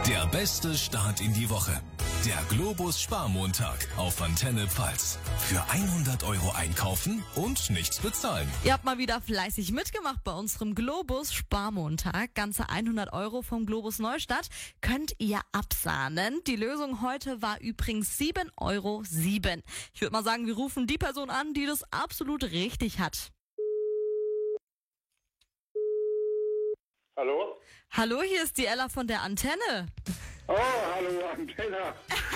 Der beste Start in die Woche. Der Globus Sparmontag auf Antenne Pfalz. Für 100 € einkaufen und nichts bezahlen. Ihr habt mal wieder fleißig mitgemacht bei unserem Globus Sparmontag. Ganze 100 € vom Globus Neustadt könnt ihr absahnen. Die Lösung heute war übrigens 7,07 €. Ich würde mal sagen, wir rufen die Person an, die das absolut richtig hat. Hallo? Hallo, hier ist die Ella von der Antenne. Oh, hallo Antenne.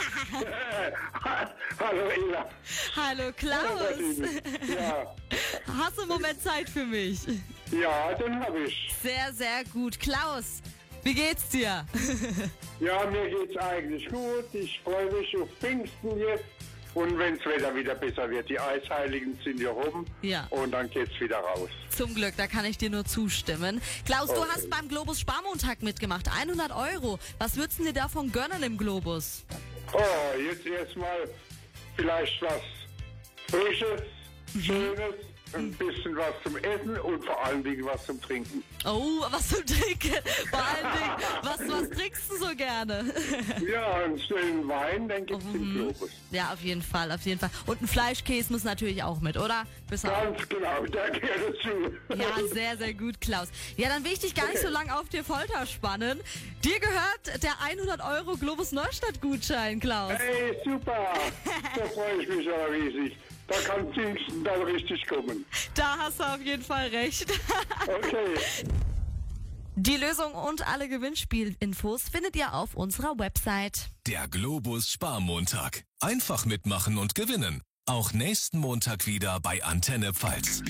Hallo Ella. Hallo Klaus. Ja, Hast du einen Moment Zeit für mich? ja, den habe ich. Sehr, sehr gut. Klaus, wie geht's dir? Ja, mir geht's eigentlich gut. Ich freue mich auf Pfingsten jetzt. Und wenn das Wetter wieder besser wird, die Eisheiligen sind hier rum. Ja. Und dann geht's wieder raus. Zum Glück, da kann ich dir nur zustimmen. Klaus, du Okay. hast beim Globus Sparmontag mitgemacht. 100 €. Was würdest du dir davon gönnen im Globus? Oh, jetzt erstmal vielleicht was Frisches, Schönes, ein bisschen was zum Essen und vor allen Dingen was zum Trinken. Oh, was zum Trinken. Vor allen Dingen, was trinkst du so gerne? Ja, einen schönen Wein, dann gibt's den Globus. Ja, auf jeden Fall, auf jeden Fall. Und ein Fleischkäse muss natürlich auch mit, oder? Bist du auch? Ganz genau, der gehört dazu. Ja, sehr, sehr gut, Klaus. Ja, dann will ich dich gar nicht so lange auf dir Folter spannen. Dir gehört der 100 € Globus Neustadt-Gutschein, Klaus. Hey, super! Da freue ich mich aber riesig. Da kann Pfingsten dann richtig kommen. Da hast du auf jeden Fall recht. Okay. Die Lösung und alle Gewinnspielinfos findet ihr auf unserer Website. Der Globus Sparmontag. Einfach mitmachen und gewinnen. Auch nächsten Montag wieder bei Antenne Pfalz.